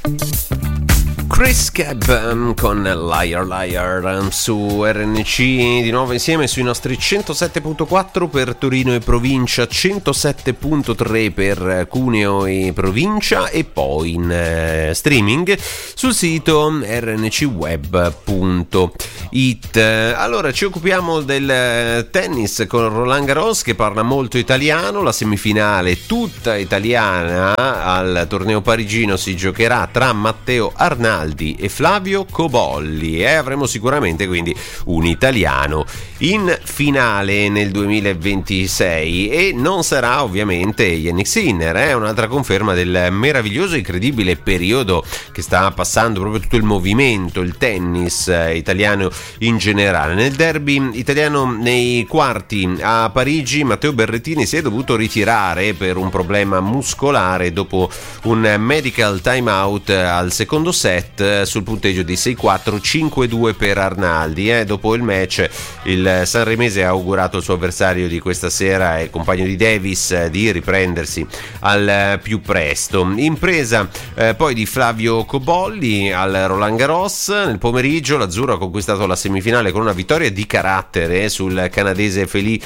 Chris Cab con Liar Liar su RNC, di nuovo insieme sui nostri 107.4 per Torino e provincia, 107.3 per Cuneo e provincia, e poi in streaming sul sito rncweb.it. Allora ci occupiamo del tennis con Roland Garros, che parla molto italiano. La semifinale tutta italiana al torneo parigino si giocherà tra Matteo Arnaldi e Flavio Cobolli, avremo sicuramente quindi un italiano in finale nel 2026, e non sarà ovviamente Jannik Sinner, è un'altra conferma del meraviglioso e incredibile periodo che sta passando proprio tutto il movimento, il tennis italiano in generale. Nel derby italiano nei quarti a Parigi, Matteo Berrettini si è dovuto ritirare per un problema muscolare dopo un medical timeout al secondo set sul punteggio di 6-4, 5-2 per Arnaldi. Dopo il match il sanremese ha augurato al suo avversario di questa sera e compagno di Davis di riprendersi al più presto. Impresa poi di Flavio Cobolli al Roland Garros. Nel pomeriggio l'azzurro ha conquistato la semifinale con una vittoria di carattere sul canadese Félix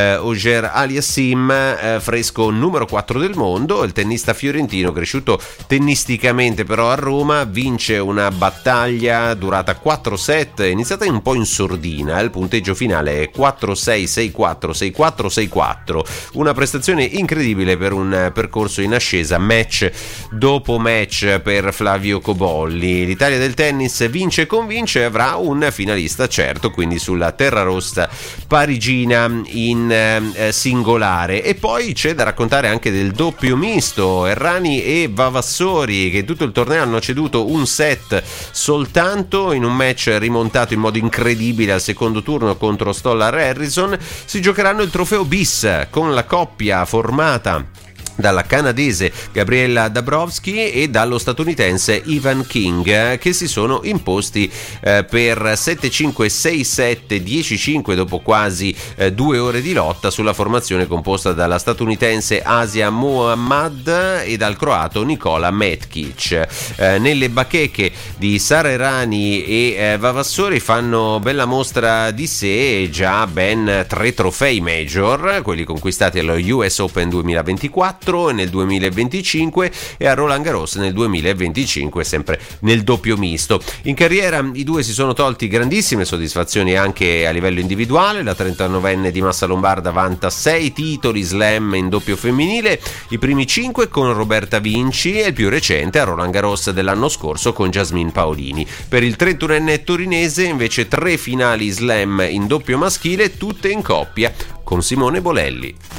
Auger-Aliassime, fresco numero 4 del mondo. Il tennista fiorentino, cresciuto tennisticamente però a Roma, vince una battaglia durata 4 set, iniziata un po' in sordina. Il punteggio finale è 4-6, 6-4, 6-4, 6-4. Una prestazione incredibile per un percorso in ascesa, match dopo match per Flavio Cobolli. L'Italia del tennis vince e convince e avrà un finalista certo, quindi sulla terra rossa parigina in singolare. E poi c'è da raccontare anche del doppio misto, Errani e Vavassori, che tutto il torneo hanno ceduto un set soltanto. In un match rimontato in modo incredibile al secondo turno contro Stollar Harrison si giocheranno il trofeo bis con la coppia formata dalla canadese Gabriella Dabrowski e dallo statunitense Evan King, che si sono imposti per 7-5, 6-7, 10-5 dopo quasi 2 ore di lotta sulla formazione composta dalla statunitense Asia Muhammad e dal croato Nikola Metkic. Nelle bacheche di Sara Errani e Vavassori fanno bella mostra di sé già ben 3 trofei major, quelli conquistati allo US Open 2024 e nel 2025 e a Roland Garros nel 2025, sempre nel doppio misto. In carriera i due si sono tolti grandissime soddisfazioni anche a livello individuale. La 39enne di massa lombarda vanta 6 titoli slam in doppio femminile, i primi 5 con Roberta Vinci e il più recente a Roland Garros dell'anno scorso con Jasmine Paolini. Per il 31enne torinese invece 3 finali slam in doppio maschile, tutte in coppia con Simone Bolelli.